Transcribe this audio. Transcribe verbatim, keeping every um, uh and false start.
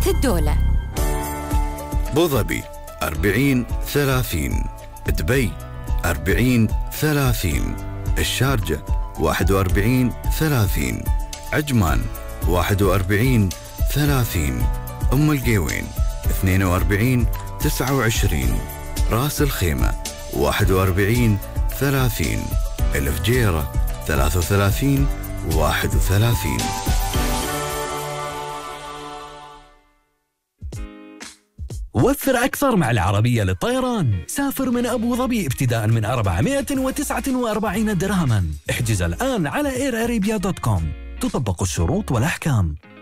الدولة. أبو ظبي أربعين ثلاثين، دبي أربعين ثلاثين، الشارجة واحد وأربعين ثلاثين، عجمان واحد وأربعين ثلاثين، أم القيوين اثنين وأربعين تسعة وعشرين، راس الخيمة واحد وأربعين ثلاثين، الفجيرة ثلاثة وثلاثين واحد وثلاثين. وفر أكثر مع العربية للطيران. سافر من أبو ظبي ابتداء من أربعمائة وتسعة وأربعين درهما. احجز الآن على اير اريبيا دوت كوم. تطبق الشروط والأحكام.